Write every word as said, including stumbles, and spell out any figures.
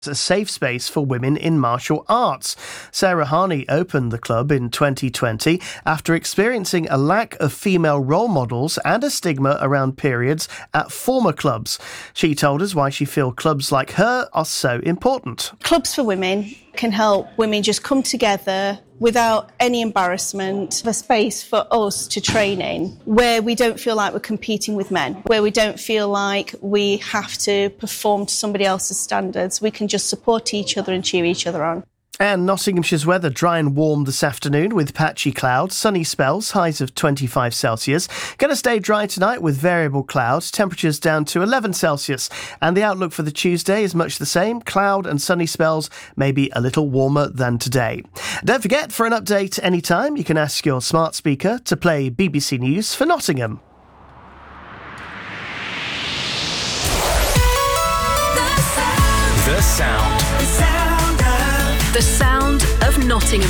a safe space for women in martial arts. Sarah Harney opened the club in twenty twenty after experiencing a lack of female role models and a stigma around periods at former clubs. She told us why she feels clubs like her are so important. Clubs for women can help women just come together without any embarrassment, a space for us to train in where we don't feel like we're competing with men, where we don't feel like we have to perform to somebody else's standards. We can just support each other and cheer each other on. And Nottinghamshire's weather dry and warm this afternoon with patchy clouds, sunny spells, highs of twenty-five Celsius. Going to stay dry tonight with variable clouds, temperatures down to eleven Celsius. And the outlook for the Tuesday is much the same, cloud and sunny spells, maybe a little warmer than today. Don't forget, for an update anytime, you can ask your smart speaker to play B B C News for Nottingham. The sound. The sound. The sound of Nottingham.